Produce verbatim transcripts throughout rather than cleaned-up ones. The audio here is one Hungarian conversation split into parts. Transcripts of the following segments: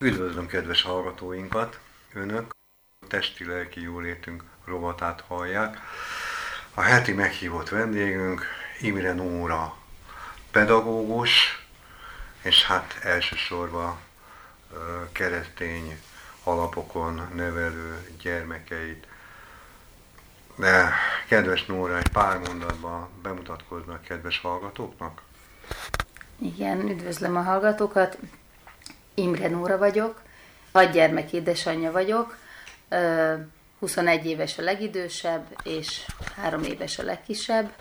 Üdvözlöm kedves hallgatóinkat! Önök a testi-lelki jólétünk rovatát hallják. A heti meghívott vendégünk Imre Nóra pedagógus, és hát elsősorban keresztény alapokon nevelő gyermekeit. De kedves Nóra, egy pár mondatban bemutatkoznak kedves hallgatóknak? Igen, üdvözlöm a hallgatókat. Imre Nóra vagyok, hat gyermek édesanyja vagyok, huszonegy éves a legidősebb, és három éves a legkisebb.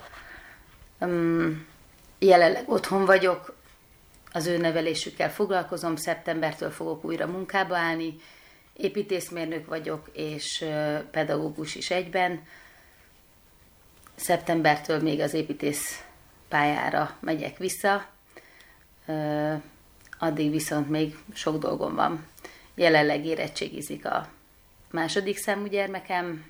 Jelenleg otthon vagyok, az ő nevelésükkel foglalkozom, szeptembertől fogok újra munkába állni, építészmérnök vagyok, és pedagógus is egyben. Szeptembertől még az építész pályára megyek vissza, addig viszont még sok dolgom van. Jelenleg érettségizik a második számú gyermekem,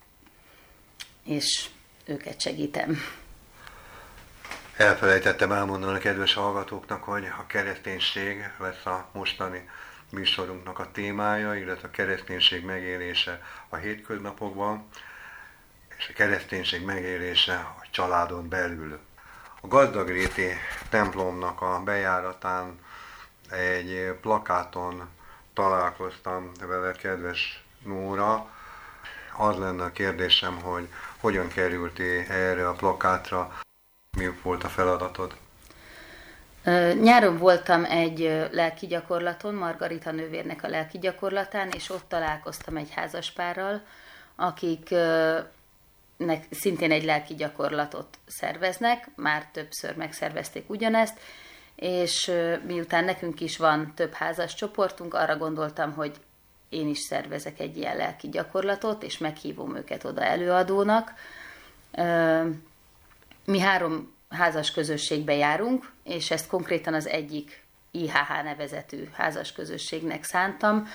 és őket segítem. Elfelejtettem elmondani a kedves hallgatóknak, hogy a kereszténység lesz a mostani műsorunknak a témája, illetve a kereszténység megélése a hétköznapokban, és a kereszténység megélése a családon belül. A Gazdagréti templomnak a bejáratán egy plakáton találkoztam vele, kedves Nóra. Az lenne a kérdésem, hogy hogyan kerültél erre a plakátra, mi volt a feladatod? Nyáron voltam egy lelki gyakorlaton, Margarita nővérnek a lelki gyakorlatán, és ott találkoztam egy házaspárral, akik szintén egy lelki gyakorlatot szerveznek, már többször megszervezték ugyanezt, és miután nekünk is van több házas csoportunk, arra gondoltam, hogy én is szervezek egy ilyen lelki gyakorlatot, és meghívom őket oda előadónak. Mi három házas közösségbe járunk, és ezt konkrétan az egyik i há há nevezetű házas közösségnek szántam.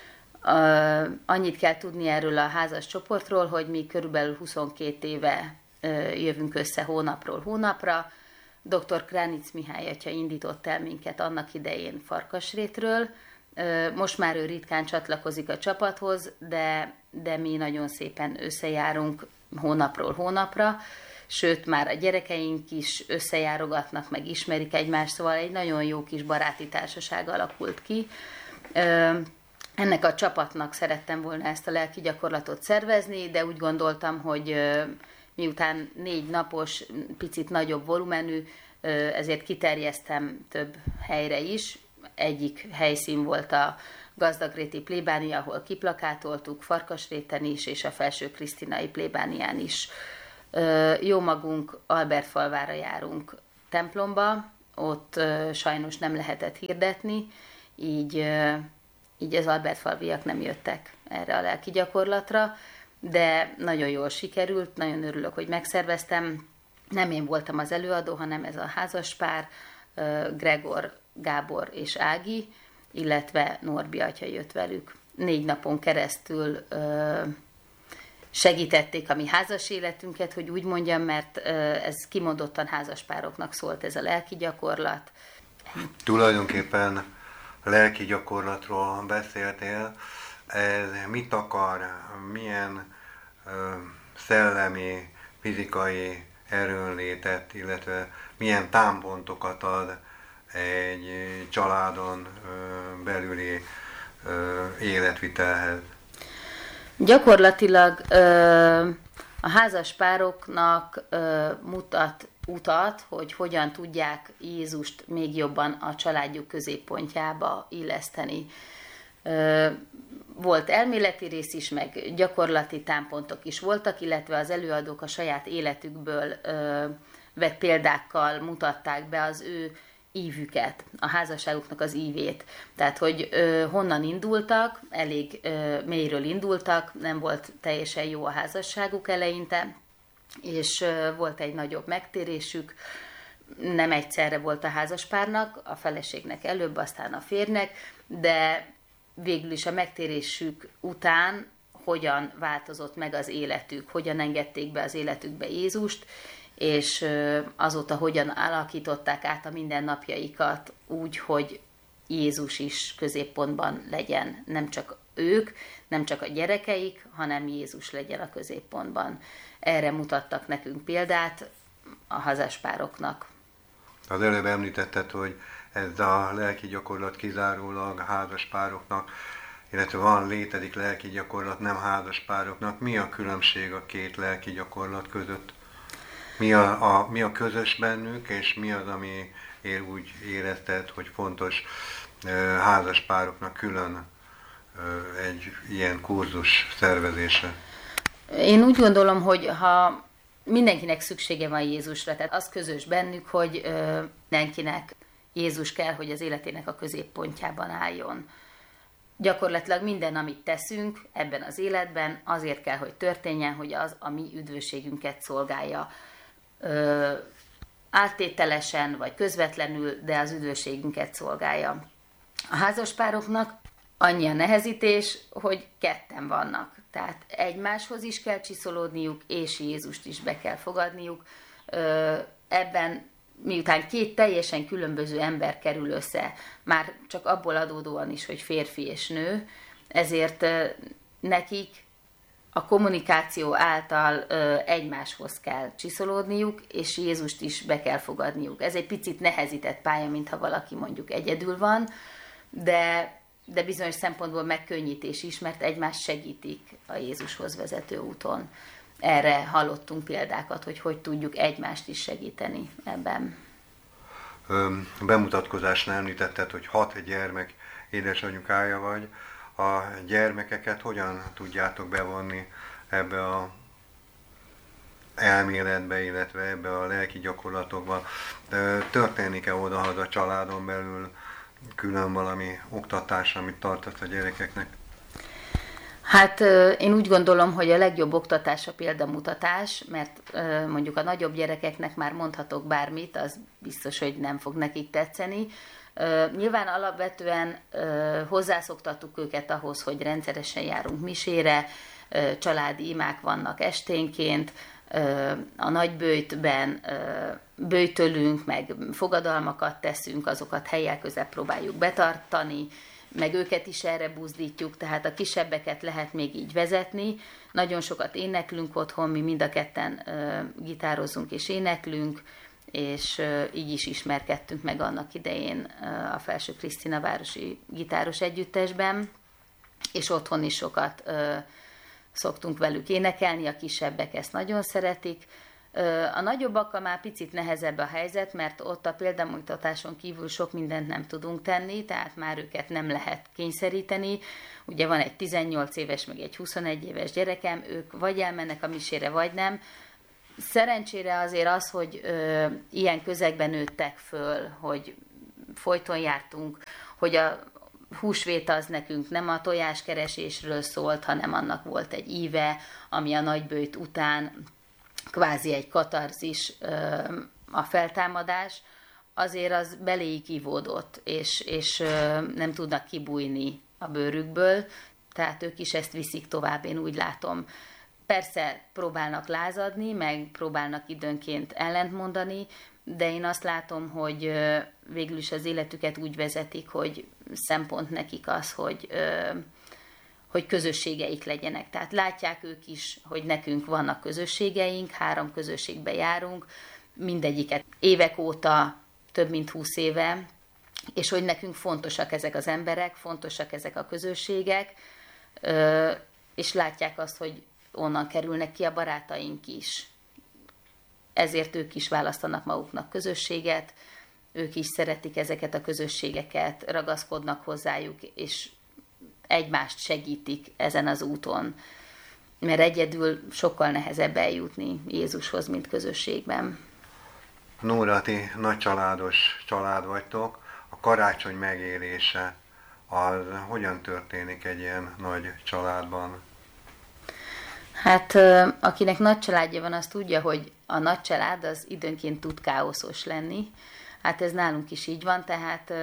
Annyit kell tudni erről a házas csoportról, hogy mi körülbelül huszonkét éve jövünk össze hónapról hónapra. doktor Kránic Mihály atya indított el minket annak idején Farkasrétről. Most már ő ritkán csatlakozik a csapathoz, de, de mi nagyon szépen összejárunk hónapról hónapra, sőt már a gyerekeink is összejárogatnak, meg ismerik egymást, szóval egy nagyon jó kis baráti társaság alakult ki. Ennek a csapatnak szerettem volna ezt a lelki gyakorlatot szervezni, de úgy gondoltam, hogy miután négy napos, picit nagyobb volumenű, ezért kiterjesztem több helyre is. Egyik helyszín volt a Gazdagréti plébánia, ahol kiplakátoltuk, Farkasréten is, és a Felső Krisztinai plébánián is. Jó magunk Albertfalvára járunk templomba, ott sajnos nem lehetett hirdetni, így, így az albertfalviak nem jöttek erre a lelki gyakorlatra, de nagyon jól sikerült, nagyon örülök, hogy megszerveztem. Nem én voltam az előadó, hanem ez a házaspár, Gregor, Gábor és Ági, illetve Norbi atya jött velük. Négy napon keresztül segítették a mi házas életünket, hogy úgy mondjam, mert ez kimondottan házaspároknak szólt ez a lelki gyakorlat. Tulajdonképpen lelki gyakorlatról beszéltél. Ez mit akar, milyen ö, szellemi, fizikai erőnlétet, illetve milyen támpontokat ad egy családon ö, belüli ö, életvitelhez? Gyakorlatilag ö, a házaspároknak ö, mutat utat, hogy hogyan tudják Jézust még jobban a családjuk középpontjába illeszteni. Ö, volt elméleti rész is, meg gyakorlati támpontok is voltak, illetve az előadók a saját életükből ö, vett példákkal mutatták be az ő ívüket, a házasságuknak az ívét. Tehát, hogy ö, honnan indultak, elég ö, mélyről indultak, nem volt teljesen jó a házasságuk eleinte, és ö, volt egy nagyobb megtérésük, nem egyszerre volt a házaspárnak, a feleségnek előbb, aztán a férnek, de végül is a megtérésük után hogyan változott meg az életük, hogyan engedték be az életükbe Jézust, és azóta hogyan alakították át a mindennapjaikat úgy, hogy Jézus is középpontban legyen, nem csak ők, nem csak a gyerekeik, hanem Jézus legyen a középpontban. Erre mutattak nekünk példát a házaspároknak. Az előbb említetted, hogy ez a lelki gyakorlat kizárólag a házaspároknak, illetve van létezik lelki gyakorlat nem házaspároknak. Mi a különbség a két lelki gyakorlat között? Mi a, a, mi a közös bennük, és mi az, ami ér, úgy érezted, hogy fontos uh, házaspároknak külön uh, egy ilyen kurzus szervezése? Én úgy gondolom, hogy ha mindenkinek szüksége van Jézusra, tehát az közös bennük, hogy uh, mindenkinek Jézus kell, hogy az életének a középpontjában álljon. Gyakorlatilag minden, amit teszünk ebben az életben, azért kell, hogy történjen, hogy az a mi üdvösségünket szolgálja. Ö, áttételesen vagy közvetlenül, de az üdvösségünket szolgálja. A házaspároknak annyi a nehezítés, hogy ketten vannak. Tehát egymáshoz is kell csiszolódniuk, és Jézust is be kell fogadniuk. Ö, ebben miután két teljesen különböző ember kerül össze, már csak abból adódóan is, hogy férfi és nő, ezért nekik a kommunikáció által egymáshoz kell csiszolódniuk, és Jézust is be kell fogadniuk. Ez egy picit nehezített pálya, mintha valaki mondjuk egyedül van, de, de bizonyos szempontból megkönnyítés is, mert egymást segítik a Jézushoz vezető úton. Erre hallottunk példákat, hogy hogy tudjuk egymást is segíteni ebben. A bemutatkozásnál említetted, hogy hat gyermek édesanyukája vagy. A gyermekeket hogyan tudjátok bevonni ebbe a elméletbe, illetve ebbe a lelki gyakorlatokba? Történik-e odahaza családon belül külön valami oktatás, amit tartasz a gyerekeknek? Hát én úgy gondolom, hogy a legjobb oktatás a példamutatás, mert mondjuk a nagyobb gyerekeknek már mondhatok bármit, az biztos, hogy nem fog nekik tetszeni. Nyilván alapvetően hozzászoktattuk őket ahhoz, hogy rendszeresen járunk misére, családi imák vannak esténként, a nagyböjtben böjtölünk, meg fogadalmakat teszünk, azokat helyek között próbáljuk betartani, meg őket is erre buzdítjuk, tehát a kisebbeket lehet még így vezetni. Nagyon sokat éneklünk otthon, mi mind a ketten uh, gitározunk és éneklünk, és uh, így is ismerkedtünk meg annak idején uh, a Felső Krisztina városi gitáros együttesben, és otthon is sokat uh, szoktunk velük énekelni, a kisebbek ezt nagyon szeretik. A nagyobbakkal már picit nehezebb a helyzet, mert ott a példamutatáson kívül sok mindent nem tudunk tenni, tehát már őket nem lehet kényszeríteni. Ugye van egy tizennyolc éves, meg egy huszonegy éves gyerekem, ők vagy elmennek a misére, vagy nem. Szerencsére azért az, hogy ö, ilyen közegben nőttek föl, hogy folyton jártunk, hogy a húsvét az nekünk nem a tojáskeresésről szólt, hanem annak volt egy íve, ami a nagyböjt után kvázi egy katarzis, a feltámadás, azért az beléjük ivódott, és, és nem tudnak kibújni a bőrükből, tehát ők is ezt viszik tovább, én úgy látom. Persze próbálnak lázadni, meg próbálnak időnként ellentmondani, de én azt látom, hogy végül is az életüket úgy vezetik, hogy szempont nekik az, hogy hogy közösségeik legyenek. Tehát látják ők is, hogy nekünk vannak közösségeink, három közösségbe járunk, mindegyiket évek óta, több mint húsz éve, és hogy nekünk fontosak ezek az emberek, fontosak ezek a közösségek, és látják azt, hogy onnan kerülnek ki a barátaink is. Ezért ők is választanak maguknak közösséget, ők is szeretik ezeket a közösségeket, ragaszkodnak hozzájuk, és egymást segítik ezen az úton, mert egyedül sokkal nehezebb eljutni Jézushoz, mint közösségben. Nóra, ti nagy családos család vagytok, a karácsony megélése az hogyan történik egy ilyen nagy családban? Hát akinek nagy családja van, az tudja, hogy a nagy család az időnként tud káoszos lenni. Hát ez nálunk is így van, tehát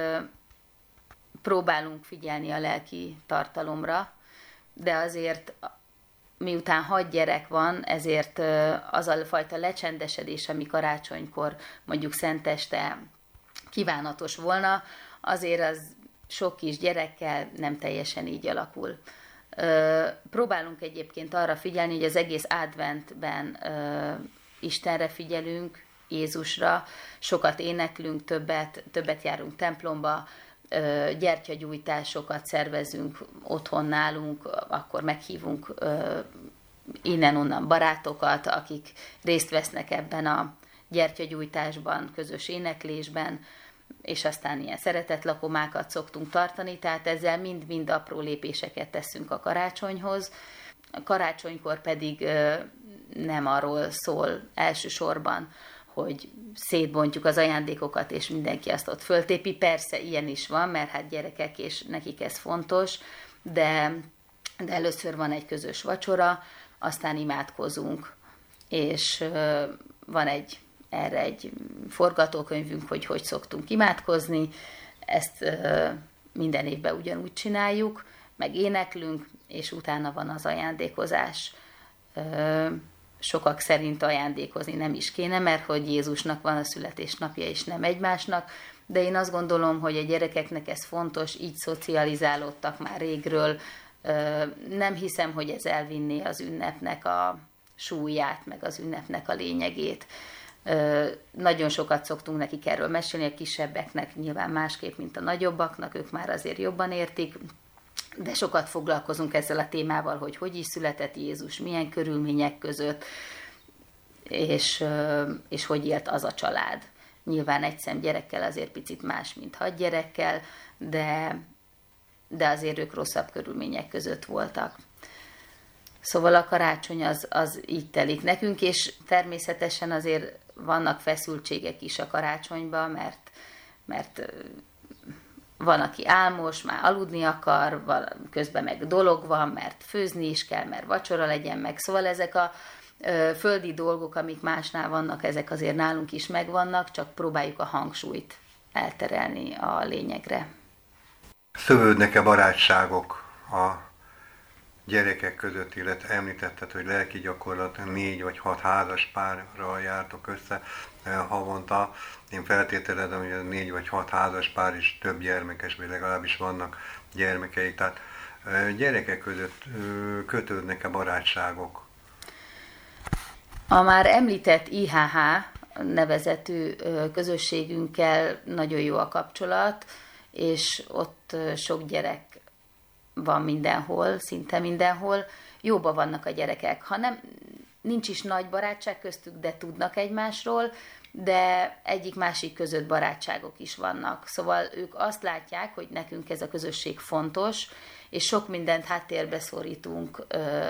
próbálunk figyelni a lelki tartalomra, de azért miután hat gyerek van, ezért az a fajta lecsendesedés, ami karácsonykor, mondjuk szenteste kívánatos volna, azért az sok kis gyerekkel nem teljesen így alakul. Próbálunk egyébként arra figyelni, hogy az egész adventben Istenre figyelünk, Jézusra, sokat éneklünk, többet, többet járunk templomba, gyertyagyújtásokat szervezünk otthon nálunk, akkor meghívunk innen-onnan barátokat, akik részt vesznek ebben a gyertyagyújtásban, közös éneklésben, és aztán ilyen szeretetlakomákat szoktunk tartani, tehát ezzel mind-mind apró lépéseket teszünk a karácsonyhoz. A karácsonykor pedig nem arról szól elsősorban, hogy szétbontjuk az ajándékokat, és mindenki azt ott föltépi. Persze ilyen is van, mert hát gyerekek, és nekik ez fontos, de, de először van egy közös vacsora, aztán imádkozunk, és van egy erre egy forgatókönyvünk, hogy hogy szoktunk imádkozni. Ezt minden évben ugyanúgy csináljuk, meg éneklünk, és utána van az ajándékozás. Sokak szerint ajándékozni nem is kéne, mert hogy Jézusnak van a születésnapja, és nem egymásnak, de én azt gondolom, hogy a gyerekeknek ez fontos, így szocializálódtak már régről. Nem hiszem, hogy ez elvinné az ünnepnek a súlyát, meg az ünnepnek a lényegét. Nagyon sokat szoktunk nekik erről mesélni, a kisebbeknek nyilván másképp, mint a nagyobbaknak, ők már azért jobban értik, de sokat foglalkozunk ezzel a témával, hogy hogy is született Jézus, milyen körülmények között, és, és hogy élt az a család. Nyilván egy szem gyerekkel azért picit más, mint hat gyerekkel, de, de azért ők rosszabb körülmények között voltak. Szóval a karácsony az, az így telik nekünk, és természetesen azért vannak feszültségek is a karácsonyban, mert, mert van, aki álmos, már aludni akar, közben meg dolog van, mert főzni is kell, mert vacsora legyen meg. Szóval ezek a ö, földi dolgok, amik másnál vannak, ezek azért nálunk is megvannak, csak próbáljuk a hangsúlyt elterelni a lényegre. Szövődnek-e barátságok a gyerekek között, illetve említetted, hogy lelki gyakorlat négy vagy hat házas párral jártok össze havonta. Én feltételezem, hogy a négy vagy hat házas pár is több gyermekes, vagy legalábbis vannak gyermekei. Tehát gyerekek között kötődnek-e barátságok? A már említett i há há nevezetű közösségünkkel nagyon jó a kapcsolat, és ott sok gyerek van mindenhol, szinte mindenhol. Jóban vannak a gyerekek. Ha nem, nincs is nagy barátság köztük, de tudnak egymásról, de egyik-másik között barátságok is vannak. Szóval ők azt látják, hogy nekünk ez a közösség fontos, és sok mindent háttérbe szorítunk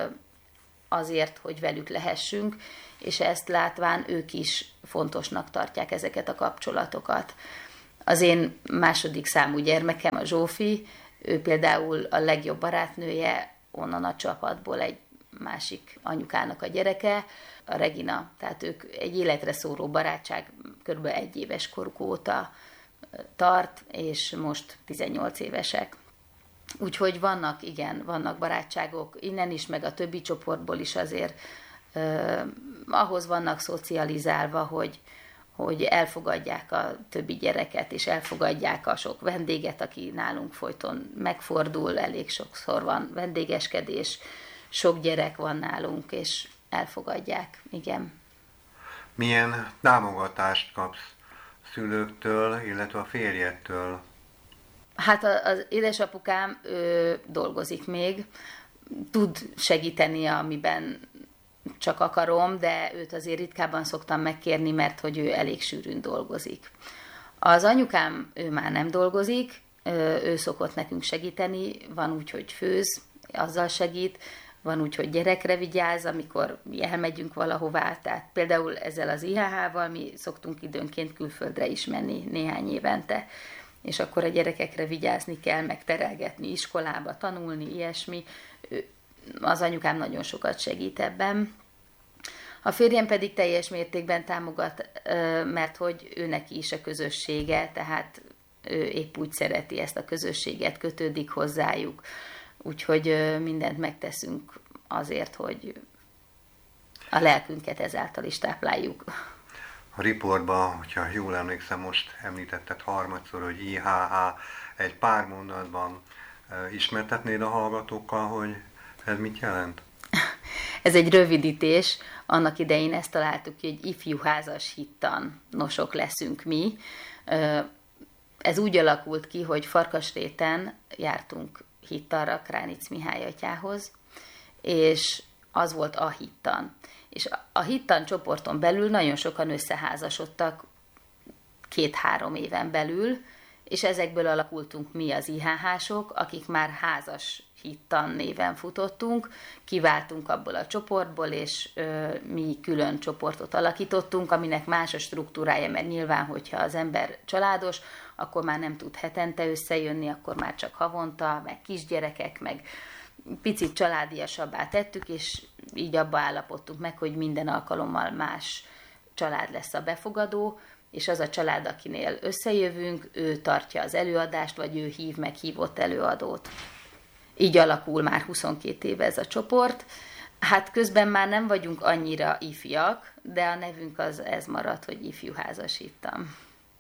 azért, hogy velük lehessünk, és ezt látván ők is fontosnak tartják ezeket a kapcsolatokat. Az én második számú gyermekem, a Zsófi, ő például a legjobb barátnője, onnan a csapatból egy másik anyukának a gyereke, a Regina, tehát ők egy életre szóró barátság kb. Egy éves koruk óta tart, és most tizennyolc évesek. Úgyhogy vannak, igen, vannak barátságok, innen is, meg a többi csoportból is azért eh, ahhoz vannak szocializálva, hogy, hogy elfogadják a többi gyereket, és elfogadják a sok vendéget, aki nálunk folyton megfordul, elég sokszor van vendégeskedés, sok gyerek van nálunk, és elfogadják, igen. Milyen támogatást kapsz szülőktől, illetve a férjedtől? Hát az édesapukám ő dolgozik még, tud segíteni, amiben csak akarom, de őt azért ritkábban szoktam megkérni, mert hogy ő elég sűrűn dolgozik. Az anyukám, ő már nem dolgozik, ő szokott nekünk segíteni, van úgy, hogy főz, azzal segít, van úgy, hogy gyerekre vigyáz, amikor mi elmegyünk valahová, tehát például ezzel az i há há-val mi szoktunk időnként külföldre is menni néhány évente, és akkor a gyerekekre vigyázni kell, meg terelgetni iskolába, tanulni, ilyesmi. Az anyukám nagyon sokat segít ebben. A férjem pedig teljes mértékben támogat, mert hogy ő neki is a közössége, tehát ő épp úgy szereti ezt a közösséget, kötődik hozzájuk. Úgyhogy mindent megteszünk azért, hogy a lelkünket ezáltal is tápláljuk. A riportban, hogyha jól emlékszem, most említetted harmadszor, hogy I H H, egy pár mondatban ismertetnéd a hallgatókkal, hogy ez mit jelent? Ez egy rövidítés, annak idején ezt találtuk ki, hogy ifjú házas hittanosok leszünk mi. Ez úgy alakult ki, hogy Farkasréten jártunk hittanra Kránic Mihály atyához, és az volt a hittan. És a hittan csoporton belül nagyon sokan összeházasodtak két-három éven belül, és ezekből alakultunk mi az I H H-sok, akik már házas hittan néven futottunk, kiváltunk abból a csoportból, és ö, mi külön csoportot alakítottunk, aminek más a struktúrája, mert nyilván, hogyha az ember családos, akkor már nem tud hetente összejönni, akkor már csak havonta, meg kisgyerekek, meg picit családiasabbá tettük, és így abba állapodtunk meg, hogy minden alkalommal más család lesz a befogadó, és az a család, akinél összejövünk, ő tartja az előadást, vagy ő hív meg hívott előadót. Így alakul már huszonkét éve ez a csoport. Hát közben már nem vagyunk annyira ifjak, de a nevünk az ez maradt, hogy ifjú házas hittan.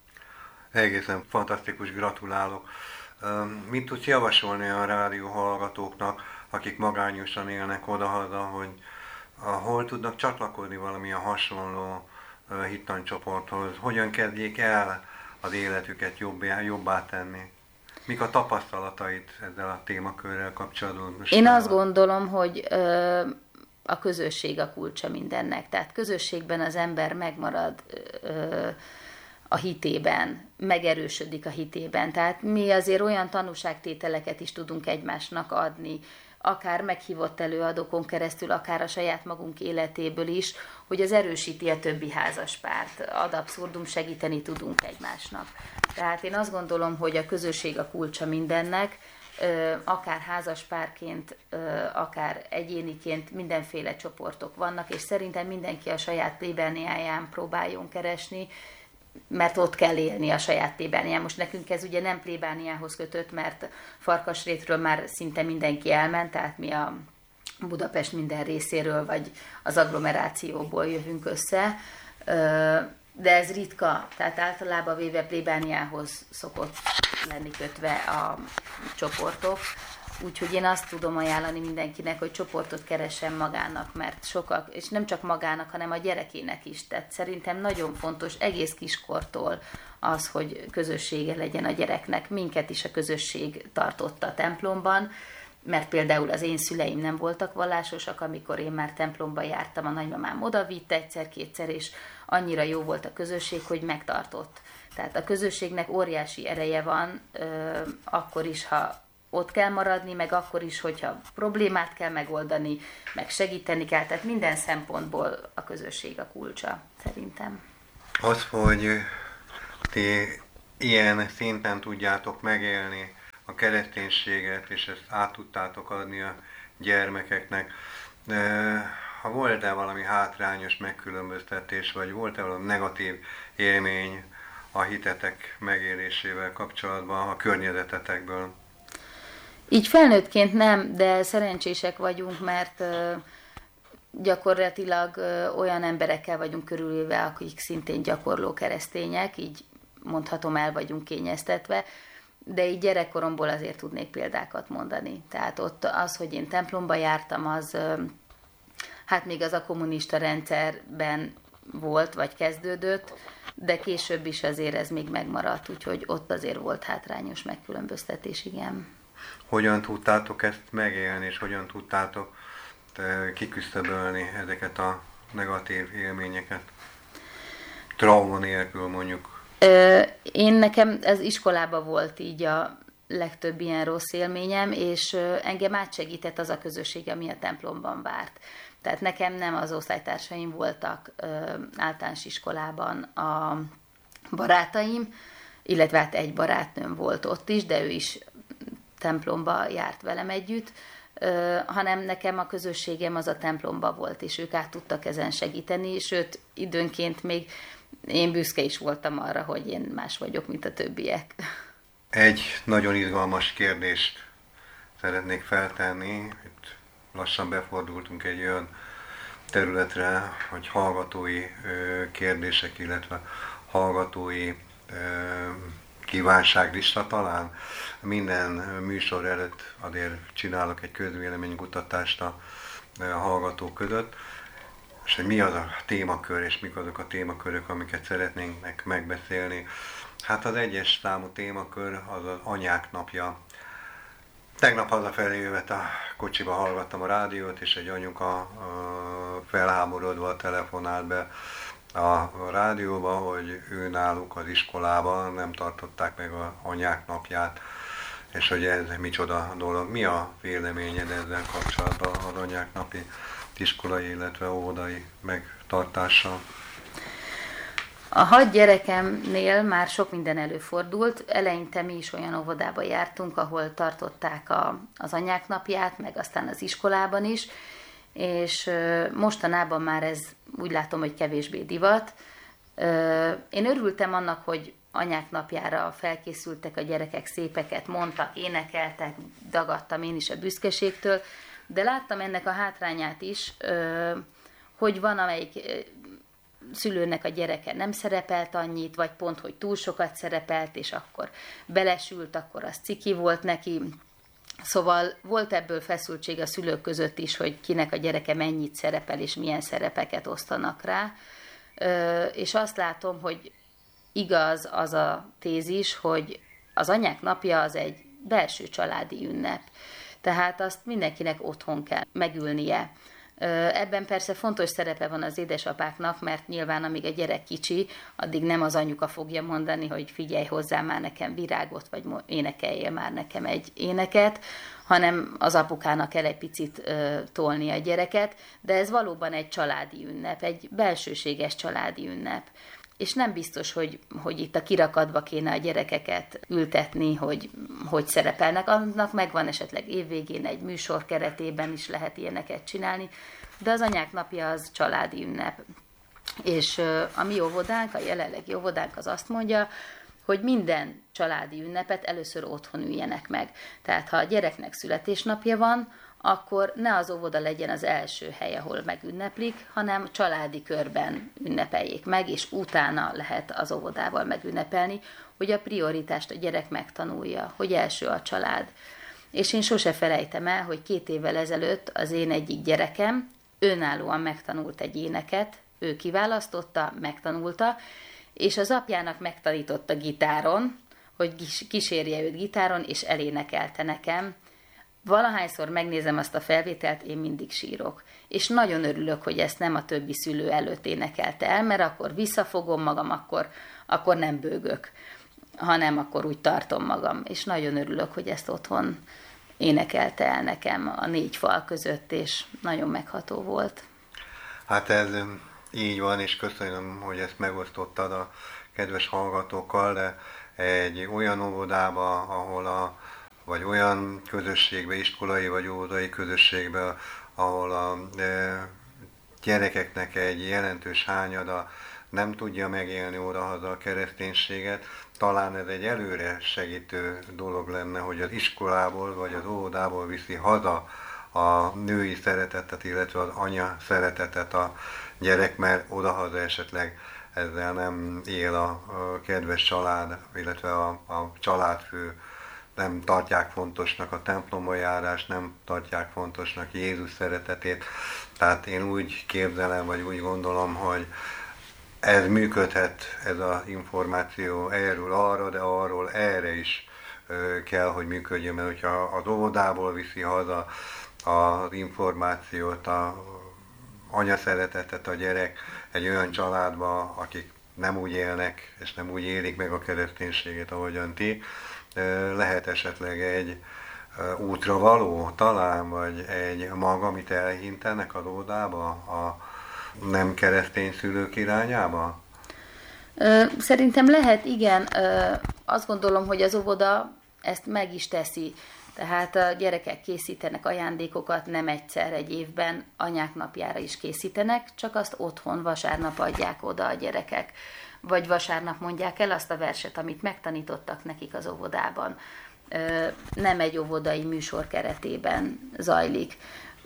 Egészen fantasztikus, gratulálok. Mit tudsz javasolni a rádió hallgatóknak, akik magányosan élnek odahaza, hogy hol tudnak csatlakozni valamilyen hasonló hittancsoporthoz? Hogyan kezdjék el az életüket jobbá, jobbá tenni? Mik a tapasztalataid ezzel a témakörrel kapcsolatban? Most Én azt gondolom, hogy ö, a közösség a kulcsa mindennek. Tehát közösségben az ember megmarad ö, a hitében, megerősödik a hitében. Tehát mi azért olyan tanúságtételeket is tudunk egymásnak adni, akár meghívott előadókon keresztül, akár a saját magunk életéből is, hogy az erősíti a többi házaspárt. Ad abszurdum, segíteni tudunk egymásnak. Tehát én azt gondolom, hogy a közösség a kulcsa mindennek, akár házaspárként, akár egyéniként mindenféle csoportok vannak, és szerintem mindenki a saját plébániáján próbáljon keresni, mert ott kell élni a saját plébánián. Most nekünk ez ugye nem plébániához kötött, mert Farkasrétről már szinte mindenki elment, tehát mi a Budapest minden részéről, vagy az agglomerációból jövünk össze, de ez ritka, tehát általában véve plébániához szokott lenni kötve a csoportok. Úgyhogy én azt tudom ajánlani mindenkinek, hogy csoportot keressen magának, mert sokak, és nem csak magának, hanem a gyerekének is. Tehát szerintem nagyon fontos egész kiskortól az, hogy közössége legyen a gyereknek. Minket is a közösség tartotta a templomban, mert például az én szüleim nem voltak vallásosak, amikor én már templomba jártam, a nagymamám odavitte egyszer-kétszer, és annyira jó volt a közösség, hogy megtartott. Tehát a közösségnek óriási ereje van, akkor is, ha ott kell maradni, meg akkor is, hogyha problémát kell megoldani, meg segíteni kell, tehát minden szempontból a közösség a kulcsa, szerintem. Az, hogy ti ilyen szinten tudjátok megélni a kereszténységet, és ezt át tudtátok adni a gyermekeknek, ha volt-e valami hátrányos megkülönböztetés, vagy volt-e valami negatív élmény a hitetek megélésével kapcsolatban a környezetetekből? Így felnőttként nem, de szerencsések vagyunk, mert gyakorlatilag olyan emberekkel vagyunk körülvéve, akik szintén gyakorló keresztények, így mondhatom, el vagyunk kényeztetve, de így gyerekkoromból azért tudnék példákat mondani. Tehát ott az, hogy én templomba jártam, az hát még az a kommunista rendszerben volt, vagy kezdődött, de később is azért ez még megmaradt, úgyhogy ott azért volt hátrányos megkülönböztetés, igen. Hogyan tudtátok ezt megélni, és hogyan tudtátok kiküszöbölni ezeket a negatív élményeket? Trauma nélkül mondjuk. Én nekem ez iskolában volt így a legtöbb ilyen rossz élményem, és engem átsegített az a közösség, ami a templomban várt. Tehát nekem nem az osztálytársaim voltak általános iskolában a barátaim, illetve hát egy barátnőm volt ott is, de ő is templomba járt velem együtt, hanem nekem a közösségem az a templomba volt, és ők át tudtak ezen segíteni, sőt, időnként még én büszke is voltam arra, hogy én más vagyok, mint a többiek. Egy nagyon izgalmas kérdést szeretnék feltenni. Itt lassan befordultunk egy olyan területre, hogy hallgatói kérdések, illetve hallgatói kívánságlista talán. Minden műsor előtt azért csinálok egy közvéleménykutatást a hallgatók között, és hogy mi az a témakör, és mik azok a témakörök, amiket szeretnénk megbeszélni. Hát az egyes számú témakör az az anyák napja. Tegnap hazafelé jövet a kocsiba hallgattam a rádiót, és egy anyuka felháborodva telefonált be a rádióba, hogy ő náluk az iskolában nem tartották meg az anyák napját, és hogy ez micsoda dolog. Mi a véleményed ezzel kapcsolatban az anyák napi iskolai, illetve óvodai megtartással? A hat gyerekemnél már sok minden előfordult. Eleinte mi is olyan óvodába jártunk, ahol tartották a, az anyák napját, meg aztán az iskolában is, és mostanában már ez úgy látom, hogy kevésbé divat. Én örültem annak, hogy anyák napjára felkészültek a gyerekek, szépeket mondtak, énekeltek, dagadtam én is a büszkeségtől, de láttam ennek a hátrányát is, hogy van, amelyik szülőnek a gyereke nem szerepelt annyit, vagy pont, hogy túl sokat szerepelt, és akkor belesült, akkor az ciki volt neki. Szóval volt ebből feszültség a szülők között is, hogy kinek a gyereke mennyit szerepel, és milyen szerepeket osztanak rá. És azt látom, hogy igaz az a tézis, hogy az anyák napja az egy belső családi ünnep. Tehát azt mindenkinek otthon kell megülnie. Ebben persze fontos szerepe van az édesapáknak, mert nyilván amíg a gyerek kicsi, addig nem az anyuka fogja mondani, hogy figyelj hozzá már nekem virágot, vagy énekeljél már nekem egy éneket, hanem az apukának kell egy picit ö, tolni a gyereket, de ez valóban egy családi ünnep, egy belsőséges családi ünnep. És nem biztos, hogy, hogy itt a kirakatba kéne a gyerekeket ültetni, hogy hogy szerepelnek. Annak megvan esetleg évvégén egy műsor keretében is lehet ilyeneket csinálni, de az anyák napja az családi ünnep. És a mi óvodánk, a jelenlegi óvodánk az azt mondja, hogy minden családi ünnepet először otthon üljenek meg. Tehát ha a gyereknek születésnapja van, akkor ne az óvoda legyen az első hely, ahol megünneplik, hanem családi körben ünnepeljék meg, és utána lehet az óvodával megünnepelni, hogy a prioritást a gyerek megtanulja, hogy első a család. És én sose felejtem el, hogy két évvel ezelőtt az én egyik gyerekem önállóan megtanult egy éneket, ő kiválasztotta, megtanulta, és az apjának megtanította gitáron, hogy kísérje őt gitáron, és elénekelte nekem. Valahányszor megnézem azt a felvételt, én mindig sírok. És nagyon örülök, hogy ezt nem a többi szülő előtt énekelte el, mert akkor visszafogom magam, akkor, akkor nem bőgök, hanem akkor úgy tartom magam. És nagyon örülök, hogy ezt otthon énekelte el nekem a négy fal között, és nagyon megható volt. Hát ez így van, és köszönöm, hogy ezt megosztottad a kedves hallgatókkal, de egy olyan óvodába, ahol a vagy olyan közösségbe, iskolai vagy óvodai közösségbe, ahol a gyerekeknek egy jelentős hányada nem tudja megélni odahaza a kereszténységet, talán ez egy előre segítő dolog lenne, hogy az iskolából vagy az óvodából viszi haza a női szeretetet, illetve az anya szeretetet a gyerek, mert odahaza esetleg ezzel nem él a kedves család, illetve a, a családfő, nem tartják fontosnak a templomba járást, nem tartják fontosnak Jézus szeretetét. Tehát én úgy képzelem, vagy úgy gondolom, hogy ez működhet, ez az információ erről arra, de arról erre is kell, hogy működjön, mert hogyha az óvodából viszi haza az információt, az anya szeretetet a gyerek egy olyan családba, akik nem úgy élnek, és nem úgy élik meg a kereszténységet, ahogyan ti, lehet esetleg egy útra való talán, vagy egy mag, amit elhintenek az óvodába a nem keresztény szülők irányába? Szerintem lehet, igen. Azt gondolom, hogy az óvoda ezt meg is teszi. Tehát a gyerekek készítenek ajándékokat, nem egyszer egy évben, anyák napjára is készítenek, csak azt otthon vasárnap adják oda a gyerekek. Vagy vasárnap mondják el azt a verset, amit megtanítottak nekik az óvodában. Nem egy óvodai műsor keretében zajlik.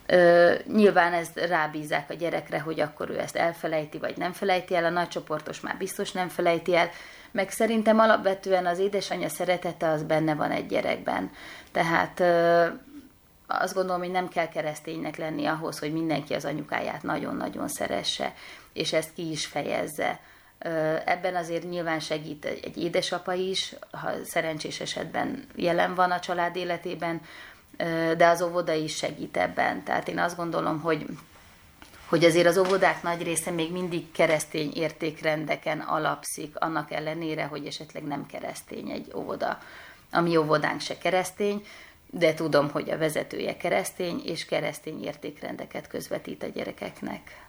Ö, nyilván ezt rábízzák a gyerekre, hogy akkor ő ezt elfelejti, vagy nem felejti el, a nagycsoportos már biztos nem felejti el, meg szerintem alapvetően az édesanyja szeretete az benne van egy gyerekben. Tehát ö, azt gondolom, hogy nem kell kereszténynek lenni ahhoz, hogy mindenki az anyukáját nagyon-nagyon szeresse, és ezt ki is fejezze. Ebben azért nyilván segít egy édesapa is, ha szerencsés esetben jelen van a család életében, de az óvoda is segít ebben. Tehát én azt gondolom, hogy, hogy azért az óvodák nagy része még mindig keresztény értékrendeken alapszik, annak ellenére, hogy esetleg nem keresztény egy óvoda. A mi óvodánk se keresztény, de tudom, hogy a vezetője keresztény, és keresztény értékrendeket közvetít a gyerekeknek.